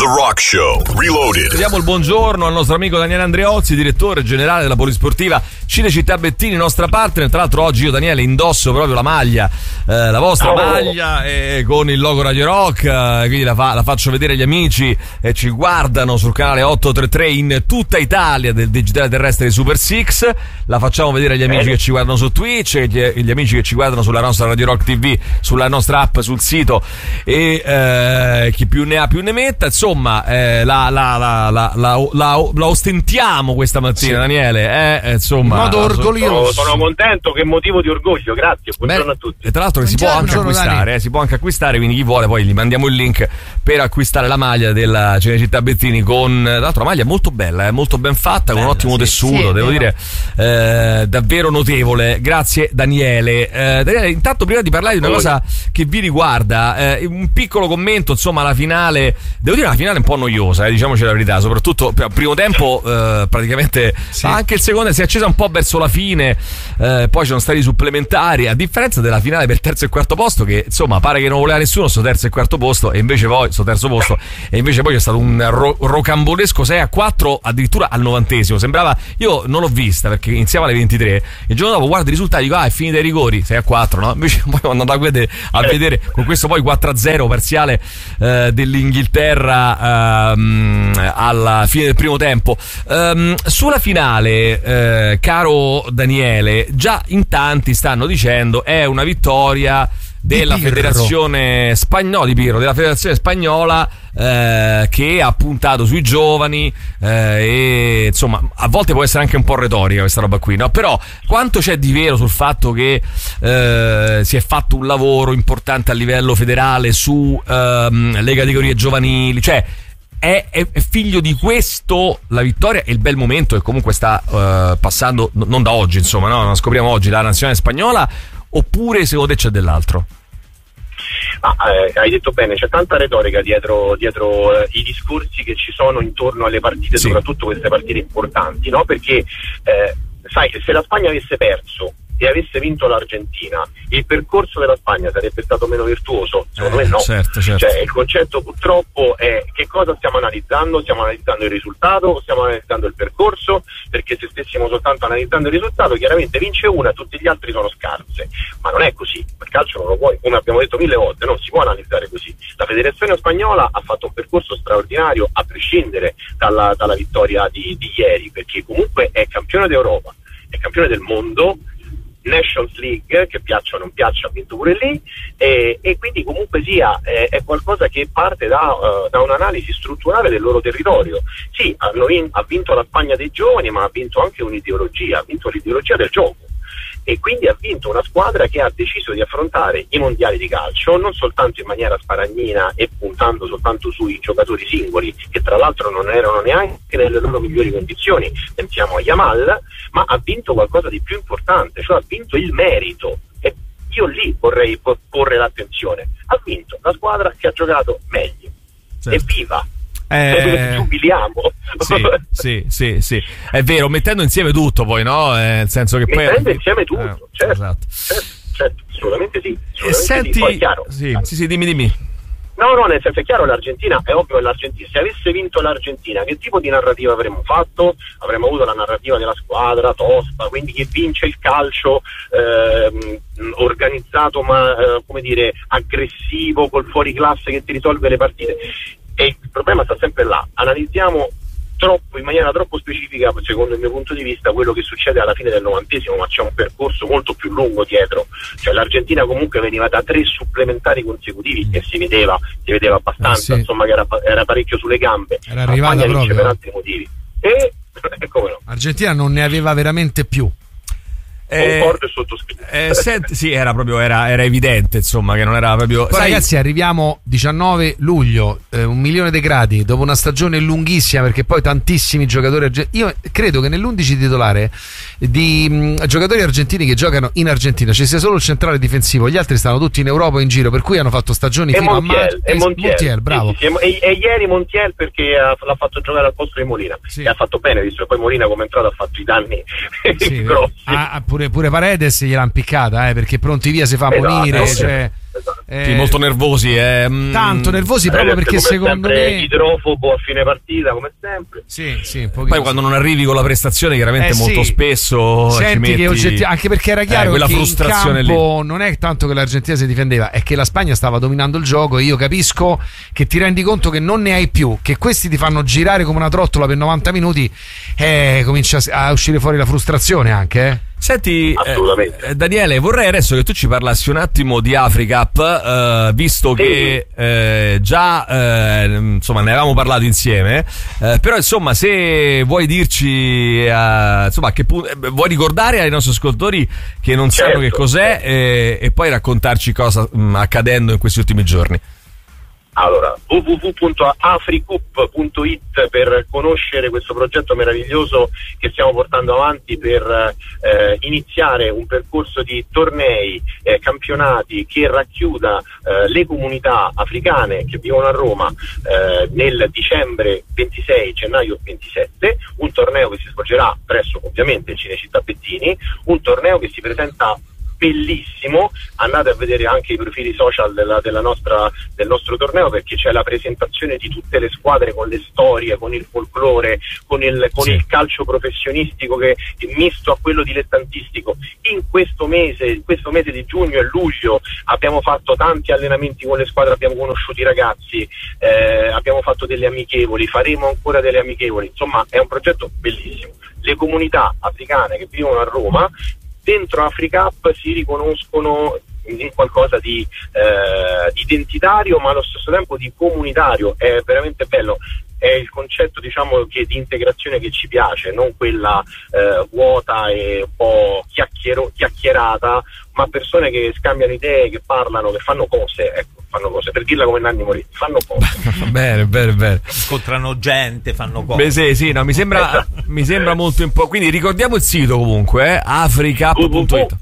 The Rock Show Reloaded. Diamo il buongiorno al nostro amico Daniele Andreozzi, direttore generale della Polisportiva Cinecittà Bettini, nostra partner. Tra l'altro oggi io, Daniele, indosso proprio la maglia, la vostra maglia, con il logo Radio Rock, quindi la faccio vedere agli amici e ci guardano sul canale 833 in tutta Italia del digitale terrestre di Super Six. La facciamo vedere agli amici che ci guardano su Twitch e gli amici che ci guardano sulla nostra Radio Rock TV, sulla nostra app, sul sito, e chi più ne ha più ne metta. Insomma, la ostentiamo questa mattina, sì. Daniele, insomma, in modo orgoglioso. Sono contento, che motivo di orgoglio, grazie, buongiorno a tutti. E tra l'altro si può anche acquistare, si può anche acquistare, quindi chi vuole poi gli mandiamo il link per acquistare la maglia della Cinecittà Bettini, con l'altra maglia molto bella, molto ben fatta, con un ottimo tessuto, devo dire, davvero notevole. Grazie Daniele. Daniele, intanto prima di parlare di una cosa che vi riguarda, un piccolo commento, insomma, alla finale. Devo dire una finale un po' noiosa, diciamoci la verità, soprattutto primo tempo, praticamente anche il secondo si è accesa un po' verso la fine, poi ci sono stati supplementari, a differenza della finale per terzo e quarto posto, che insomma pare che non voleva nessuno sto terzo e quarto posto, e invece poi sto terzo posto, e invece poi c'è stato un rocambolesco 6-4 addirittura al 90esimo. Sembrava, io non l'ho vista perché iniziava alle 23, il giorno dopo guardo i risultati, dico è finita ai rigori, 6-4, no? Invece poi sono andato a vedere con questo poi 4-0 parziale dell'Inghilterra alla fine del primo tempo. Sulla finale, caro Daniele, già in tanti stanno dicendo è una vittoria della federazione spagnola della federazione spagnola, che ha puntato sui giovani, e insomma a volte può essere anche un po' retorica questa roba qui, no? Però quanto c'è di vero sul fatto che si è fatto un lavoro importante a livello federale su le categorie giovanili, cioè è figlio di questo la vittoria e il bel momento che comunque sta passando, non da oggi, insomma, no? Non scopriamo oggi la nazionale spagnola, oppure secondo te c'è dell'altro? Hai detto bene, c'è tanta retorica dietro i discorsi che ci sono intorno alle partite, soprattutto queste partite importanti, no? Perché sai, se la Spagna avesse perso e avesse vinto l'Argentina, il percorso della Spagna sarebbe stato meno virtuoso? Secondo me no. Certo. Cioè, il concetto purtroppo è: che cosa stiamo analizzando? Stiamo analizzando il risultato o stiamo analizzando il percorso? Perché se stessimo soltanto analizzando il risultato, chiaramente vince una, tutti gli altri sono scarse, ma non è così. Il calcio non lo puoi, come abbiamo detto 1000 volte, non si può analizzare così. La federazione spagnola ha fatto un percorso straordinario, a prescindere dalla vittoria di ieri, perché comunque è campione d'Europa, è campione del mondo, Nations League, che piaccia o non piaccia, ha vinto pure lì, e quindi comunque sia è qualcosa che parte da un'analisi strutturale del loro territorio. Sì, ha vinto la Spagna dei giovani, ma ha vinto anche un'ideologia, ha vinto l'ideologia del gioco, e quindi ha vinto una squadra che ha deciso di affrontare i mondiali di calcio non soltanto in maniera sparagnina e puntando soltanto sui giocatori singoli, che tra l'altro non erano neanche nelle loro migliori condizioni, pensiamo a Yamal, ma ha vinto qualcosa di più importante, cioè ha vinto il merito. E io lì vorrei porre l'attenzione: ha vinto la squadra che ha giocato meglio. Evviva! Giubiliamo. Sì, è vero, mettendo insieme tutto poi, no? Nel senso che mettendo insieme tutto, certo, esatto. certo, assolutamente sì. Senti, sì, poi è chiaro. Sì, dimmi. No, nel senso è chiaro, l'Argentina, è ovvio che l'Argentina, se avesse vinto l'Argentina, che tipo di narrativa avremmo fatto? Avremmo avuto la narrativa della squadra tosta, quindi che vince il calcio organizzato, ma come dire, aggressivo, col fuoriclasse che ti risolve le partite. E il problema sta sempre là. Analizziamo in maniera troppo specifica, secondo il mio punto di vista, quello che succede alla fine del 90esimo, ma c'è un percorso molto più lungo dietro. Cioè l'Argentina comunque veniva da 3 supplementari consecutivi e si vedeva abbastanza, insomma, che era parecchio sulle gambe. Era arrivata proprio per altri motivi, e come no, l'Argentina non ne aveva veramente più. Concordo e sottoscritto. Sì, era evidente, insomma, che non era proprio. Poi, ragazzi, arriviamo 19 luglio, 1 milione di gradi, dopo una stagione lunghissima, perché poi tantissimi giocatori io credo che nell'11 titolare di giocatori argentini che giocano in Argentina ci sia solo il centrale difensivo, gli altri stanno tutti in Europa e in giro, per cui hanno fatto stagioni fino a maggio. Montiel, bravo. Sì, e ieri Montiel, perché l'ha fatto giocare al posto di Molina, e ha fatto bene, visto che poi Molina, come è entrato, ha fatto i danni grossi. Pure Paredes gliel'ha impiccata, perché pronti via si fa morire, cioè Sì, molto nervosi. Tanto nervosi proprio perché secondo me idrofobo a fine partita come sempre. Sì, poi quando non arrivi con la prestazione chiaramente molto spesso senti che anche perché era chiaro che frustrazione in campo non è tanto che l'Argentina si difendeva, è che la Spagna stava dominando il gioco e io capisco che ti rendi conto che non ne hai più, che questi ti fanno girare come una trottola per 90 minuti, comincia a uscire fuori la frustrazione anche. Senti, Daniele, vorrei adesso che tu ci parlassi un attimo di AfriCup, visto che già insomma ne avevamo parlato insieme, però insomma se vuoi dirci insomma vuoi ricordare ai nostri ascoltatori che non sanno che cos'è e poi raccontarci cosa accadendo in questi ultimi giorni. Allora, www.africup.it per conoscere questo progetto meraviglioso che stiamo portando avanti per iniziare un percorso di tornei, campionati che racchiuda le comunità africane che vivono a Roma nel dicembre 26, gennaio 27, un torneo che si svolgerà presso ovviamente il Cinecittà Bettini, un torneo che si presenta bellissimo. Andate a vedere anche i profili social del nostro torneo, perché c'è la presentazione di tutte le squadre con le storie, con il folklore, con il calcio professionistico che è misto a quello dilettantistico. In questo mese di giugno e luglio abbiamo fatto tanti allenamenti con le squadre, abbiamo conosciuto i ragazzi, abbiamo fatto delle amichevoli, faremo ancora delle amichevoli, insomma è un progetto bellissimo. Le comunità africane che vivono a Roma dentro AfriCup si riconoscono in qualcosa di identitario, ma allo stesso tempo di comunitario. È veramente bello, è il concetto diciamo che di integrazione che ci piace, non quella vuota e un po' chiacchierata, ma persone che scambiano idee, che parlano, che fanno cose, per dirla come Nanni Moretti, fanno cose. bene. Incontrano gente, fanno cose. Beh, sì, no, mi sembra molto importante. Quindi ricordiamo il sito comunque, africup.it.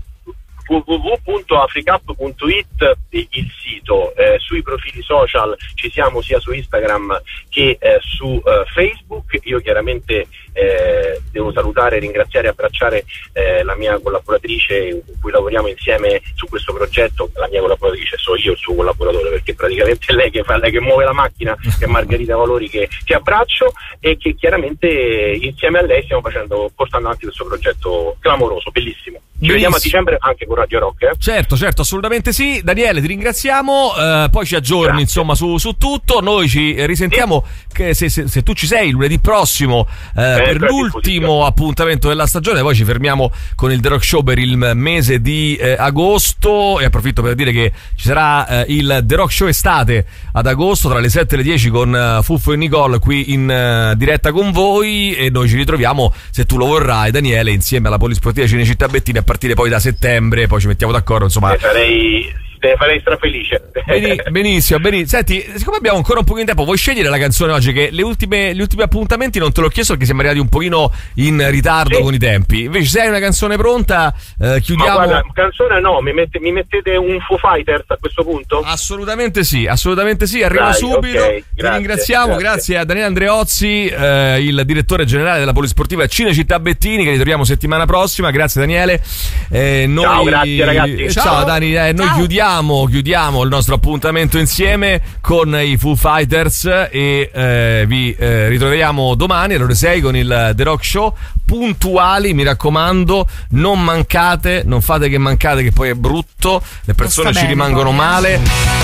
www.africup.it il sito, sui profili social ci siamo sia su Instagram che su Facebook. Io chiaramente devo salutare, ringraziare e abbracciare la mia collaboratrice con cui lavoriamo insieme su questo progetto. La mia collaboratrice so io, il suo collaboratore, perché praticamente è lei che muove la macchina, che è Margherita Valori, che abbraccio, e che chiaramente insieme a lei stiamo portando avanti questo progetto clamoroso, bellissimo. Ci vediamo a dicembre anche con Radio Rock. Certo, assolutamente sì. Daniele, ti ringraziamo, poi ci aggiorni insomma su tutto. Noi ci risentiamo che se tu ci sei lunedì prossimo per l'ultimo appuntamento della stagione. Poi ci fermiamo con il The Rock Show per il mese di agosto, e approfitto per dire che ci sarà il The Rock Show estate ad agosto tra le 7 e le 10 con Fuffo e Nicole qui in diretta con voi, e noi ci ritroviamo, se tu lo vorrai Daniele, insieme alla Polisportiva Cinecittà Bettini a partire poi da settembre. Poi ci mettiamo d'accordo, insomma. Te farei strafelice. Benissimo. Senti, siccome abbiamo ancora un pochino di tempo, vuoi scegliere la canzone oggi? Che gli ultimi appuntamenti non te l'ho chiesto perché siamo arrivati un pochino in ritardo con i tempi. Invece se hai una canzone pronta, chiudiamo. Ma guarda, canzone no, mi mettete un Foo Fighters a questo punto? Assolutamente sì, arriva subito. Okay, ti ringraziamo, grazie a Daniele Andreozzi, il direttore generale della Polisportiva Cinecittà Bettini, che ritroviamo settimana prossima. Grazie Daniele. Ciao, grazie ragazzi. Ciao Dani, noi chiudiamo il nostro appuntamento insieme con i Foo Fighters e vi ritroviamo domani alle ore 6 con il The Rock Show. Puntuali, mi raccomando, non mancate, non fate che mancate, che poi è brutto, le persone ci rimangono male.